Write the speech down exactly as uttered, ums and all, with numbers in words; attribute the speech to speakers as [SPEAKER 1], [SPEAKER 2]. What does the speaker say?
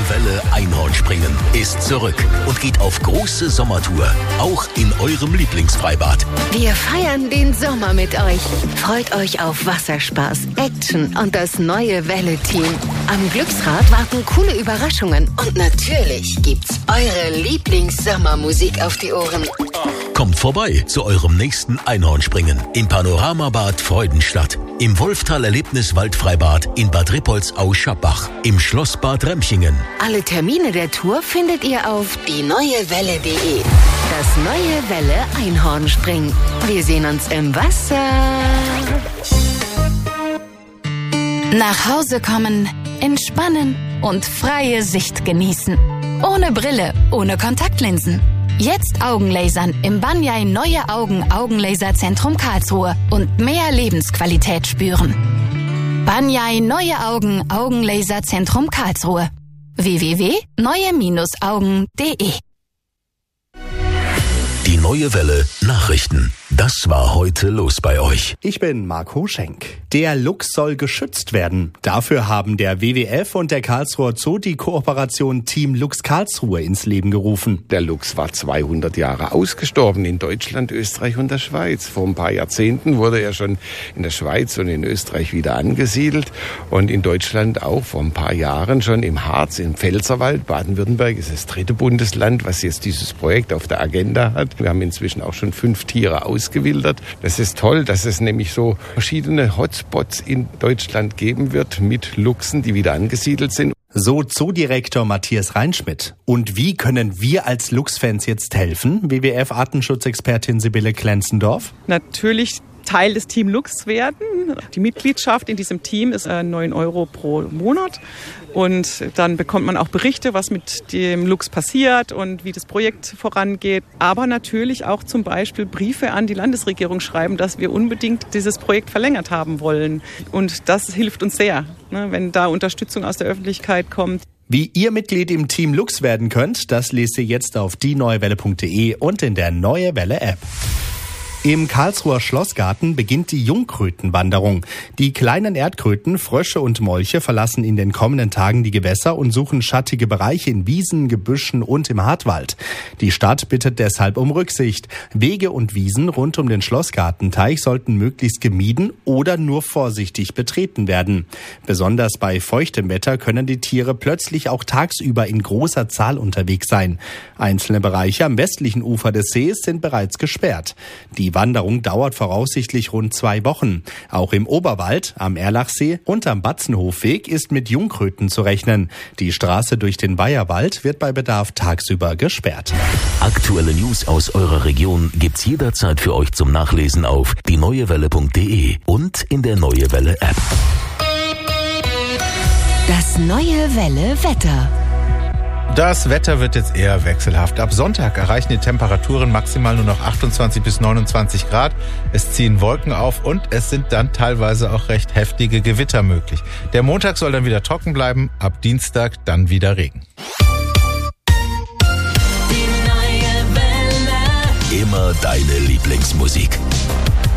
[SPEAKER 1] Welle Einhornspringen ist zurück und geht auf große Sommertour, auch in eurem Lieblingsfreibad.
[SPEAKER 2] Wir feiern den Sommer mit euch. Freut euch auf Wasserspaß, Action und das neue Welle-Team. Am Glücksrad warten coole Überraschungen und natürlich gibt's eure Lieblings-Sommermusik auf die Ohren.
[SPEAKER 1] Kommt vorbei zu eurem nächsten Einhornspringen im Panoramabad Freudenstadt, im Wolftal Erlebnis-Waldfreibad in Bad Ripoldsau-Schappach, im Schlossbad Remchingen.
[SPEAKER 2] Alle Termine der Tour findet ihr auf die neue welle punkt de. Das neue Welle Einhornspringen. Wir sehen uns im Wasser.
[SPEAKER 3] Nach Hause kommen, entspannen und freie Sicht genießen. Ohne Brille, ohne Kontaktlinsen. Jetzt Augenlasern im Banyai Neue Augen Augenlaserzentrum Karlsruhe und mehr Lebensqualität spüren. Banyai Neue Augen Augenlaserzentrum Karlsruhe. w w w punkt neue augen punkt de.
[SPEAKER 1] Die neue Welle Nachrichten. Das war heute los bei euch.
[SPEAKER 4] Ich bin Marco Schenk. Der Luchs soll geschützt werden. Dafür haben der W W F und der Karlsruher Zoo die Kooperation Team Luchs Karlsruhe ins Leben gerufen.
[SPEAKER 5] Der Luchs war zweihundert Jahre ausgestorben in Deutschland, Österreich und der Schweiz. Vor ein paar Jahrzehnten wurde er schon in der Schweiz und in Österreich wieder angesiedelt. Und in Deutschland auch vor ein paar Jahren schon im Harz, im Pfälzerwald. Baden-Württemberg ist das dritte Bundesland, was jetzt dieses Projekt auf der Agenda hat. Wir haben inzwischen auch schon fünf Tiere ausgewildert. Das ist toll, dass es nämlich so verschiedene Hotspots in Deutschland geben wird mit Luchsen, die wieder angesiedelt sind.
[SPEAKER 4] So Zoodirektor Matthias Reinschmidt. Und wie können wir als Luchsfans jetzt helfen? W W F-Artenschutzexpertin Sibylle Klenzendorf.
[SPEAKER 6] Natürlich Teil des Team Luchs werden. Die Mitgliedschaft in diesem Team ist neun Euro pro Monat. Und dann bekommt man auch Berichte, was mit dem Luchs passiert und wie das Projekt vorangeht. Aber natürlich auch zum Beispiel Briefe an die Landesregierung schreiben, dass wir unbedingt dieses Projekt verlängert haben wollen. Und das hilft uns sehr, wenn da Unterstützung aus der Öffentlichkeit kommt.
[SPEAKER 4] Wie ihr Mitglied im Team Luchs werden könnt, das lest ihr jetzt auf die neue welle punkt de und in der Neue Welle App. Im Karlsruher Schlossgarten beginnt die Jungkrötenwanderung. Die kleinen Erdkröten, Frösche und Molche verlassen in den kommenden Tagen die Gewässer und suchen schattige Bereiche in Wiesen, Gebüschen und im Hartwald. Die Stadt bittet deshalb um Rücksicht. Wege und Wiesen rund um den Schlossgartenteich sollten möglichst gemieden oder nur vorsichtig betreten werden. Besonders bei feuchtem Wetter können die Tiere plötzlich auch tagsüber in großer Zahl unterwegs sein. Einzelne Bereiche am westlichen Ufer des Sees sind bereits gesperrt. Die Die Wanderung dauert voraussichtlich rund zwei Wochen. Auch im Oberwald, am Erlachsee und am Batzenhofweg ist mit Jungkröten zu rechnen. Die Straße durch den Weiherwald wird bei Bedarf tagsüber gesperrt.
[SPEAKER 1] Aktuelle News aus eurer Region gibt's jederzeit für euch zum Nachlesen auf die neue welle punkt de und in der Neue Welle App.
[SPEAKER 2] Das neue Welle Wetter.
[SPEAKER 7] Das Wetter wird jetzt eher wechselhaft. Ab Sonntag erreichen die Temperaturen maximal nur noch achtundzwanzig bis neunundzwanzig Grad. Es ziehen Wolken auf und es sind dann teilweise auch recht heftige Gewitter möglich. Der Montag soll dann wieder trocken bleiben, ab Dienstag dann wieder Regen.
[SPEAKER 1] Immer deine Lieblingsmusik.